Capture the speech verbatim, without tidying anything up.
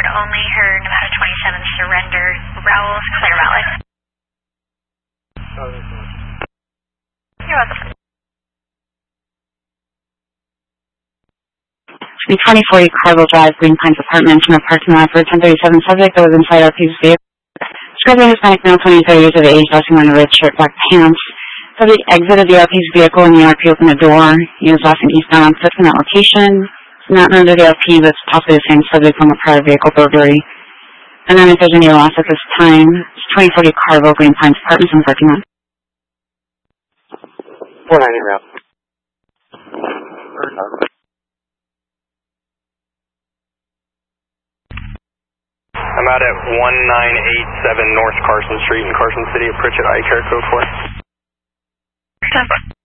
only, her Nevada twenty-seven surrender. Raoul's Clear Valley. Oh, thanks so much. You're welcome. twenty forty Carville Drive, Green Pines Apartments, in a parking lot for a ten thirty-seven subject that was inside R P's vehicle. Described as Hispanic male, twenty, thirty years of age, dressing wearing a red shirt, black pants. Subject exited the R P's vehicle and the R P opened the door. He was lost in eastbound on foot from that location. It's not known to the R P, but it's possibly the same subject from a prior vehicle burglary. And then if there's any loss at this time, it's twenty forty Carville, Green Pines Apartments, in the parking lot. four ninety route. I'm out at one nine eight seven North Carson Street in Carson City at Pritchett, Eye Care Code four. Ten four.